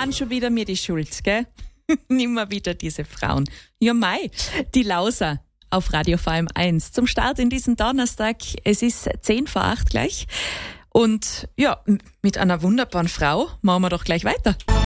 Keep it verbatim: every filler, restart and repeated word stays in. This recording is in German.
waren schon wieder mir die Schuld, gell? Nimmer wieder diese Frauen. Ja, Mai, die Lauser auf Radio V M eins zum Start in diesen Donnerstag. Es ist zehn vor acht gleich. Und ja, mit einer wunderbaren Frau machen wir doch gleich weiter.